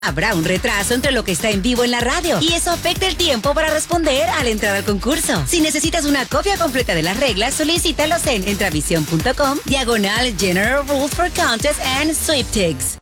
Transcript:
Habrá un retraso entre lo que está en vivo en la radio y eso afecta el tiempo para responder al entrar al concurso. Si necesitas una copia completa de las reglas, solicítalos en entravision.com/General Rules for Contests and Sweepstakes.